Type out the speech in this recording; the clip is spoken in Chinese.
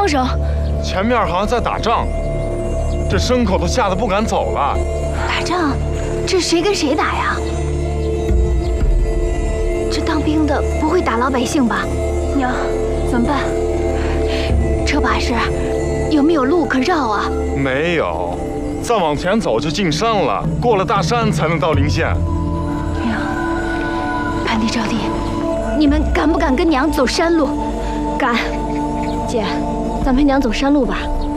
枪声？ 前面好像在打仗，这牲口都吓得不敢走了。 打仗？这谁跟谁打呀？这当兵的不会打老百姓吧？娘，怎么办？车把式有没有路可绕啊？ 没有，再往前走就进山了，过了大山才能到临县。 娘，盘弟、招弟，你们敢不敢跟娘走山路？敢。姐，咱陪娘走山路吧。